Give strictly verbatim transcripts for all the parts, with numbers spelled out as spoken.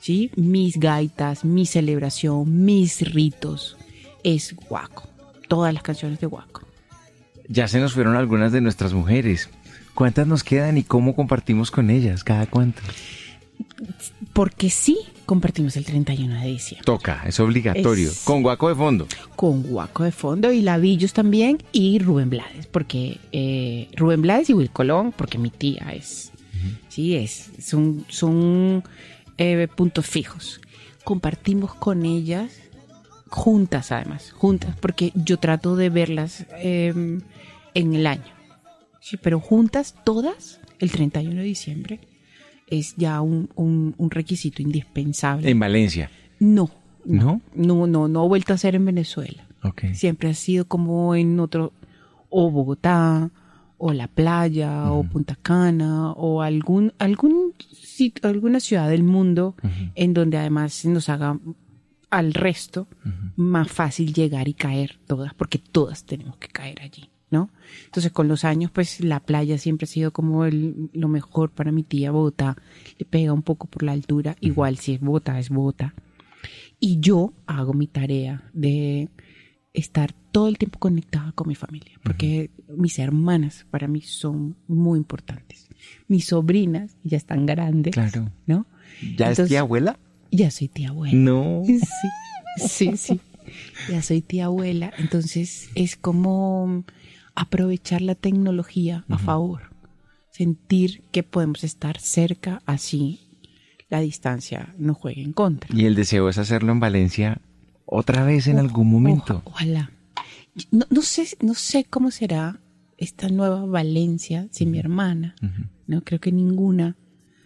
¿sí? Mis gaitas, mi celebración, mis ritos, es Guaco. Todas las canciones de Guaco. Ya se nos fueron algunas de nuestras mujeres. ¿Cuántas nos quedan y cómo compartimos con ellas? ¿Cada cuánto? Porque sí compartimos el treinta y uno de diciembre. Toca, es obligatorio. Es... Con Guaco de fondo. Con Guaco de fondo y Lavillos también y Rubén Blades, porque eh, Rubén Blades y Will Colón, porque mi tía es, uh-huh. sí, es, son, son eh, puntos fijos. Compartimos con ellas juntas además, juntas, porque yo trato de verlas eh, en el año. Sí, pero juntas todas, el treinta y uno de diciembre, es ya un, un, un requisito indispensable. ¿En Valencia? No. ¿No? No, no, no he vuelto a hacer en Venezuela. Okay. Siempre ha sido como en otro, o Bogotá, o la playa, uh-huh. o Punta Cana, o algún, algún sitio, alguna ciudad del mundo uh-huh. en donde además nos haga al resto uh-huh. más fácil llegar y caer todas, porque todas tenemos que caer allí, ¿no? Entonces con los años pues la playa siempre ha sido como el, lo mejor para mi tía. Bogotá le pega un poco por la altura, uh-huh. igual si es Bogotá es Bogotá, y yo hago mi tarea de estar todo el tiempo conectada con mi familia, porque uh-huh. mis hermanas para mí son muy importantes, mis sobrinas ya están grandes, claro, ¿no? ¿Ya Entonces, es tía abuela? Ya soy tía abuela. No. Sí, sí, sí. Ya soy tía abuela. Entonces es como aprovechar la tecnología a uh-huh. favor. Sentir que podemos estar cerca, así la distancia no juegue en contra. Y el deseo es hacerlo en Valencia otra vez en o, algún momento. O, ojalá. No, no sé, no sé cómo será esta nueva Valencia sin uh-huh. mi hermana. Uh-huh. No creo que ninguna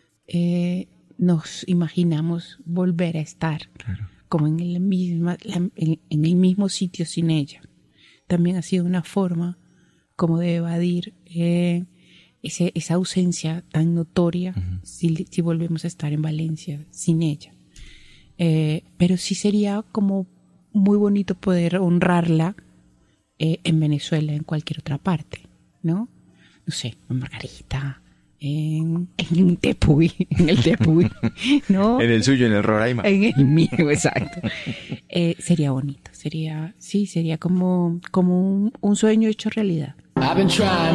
eh, nos imaginamos volver a estar claro. como en el, misma, la, en, en el mismo sitio sin ella. También ha sido una forma como de evadir eh, ese, esa ausencia tan notoria uh-huh. si, si volvemos a estar en Valencia sin ella. Eh, pero sí sería como muy bonito poder honrarla eh, en Venezuela, en cualquier otra parte, ¿no? No sé, en Margarita, en, en Tepuy, en el Tepuy, ¿no? En el suyo, en el Roraima. En el mío, exacto. Eh, sería bonito, sería, sí, sería como, como un, un sueño hecho realidad. I've been trying